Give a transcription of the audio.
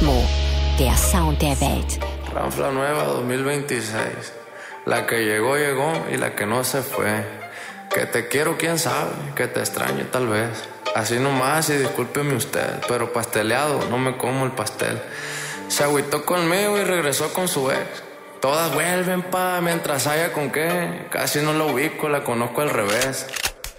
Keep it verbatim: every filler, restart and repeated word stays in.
Ritmo, der Sound der Welt. Ranfla Nueva dos mil veintiséis. La que llegó, llegó y la que no se fue. Que te quiero, quién sabe, que te extraño tal vez. Así nomás y discúlpeme usted, pero pasteleado, no me como el pastel. Se agüitó conmigo y regresó con su ex. Todas vuelven pa' mientras haya con qué. Casi no la ubico, la conozco al revés.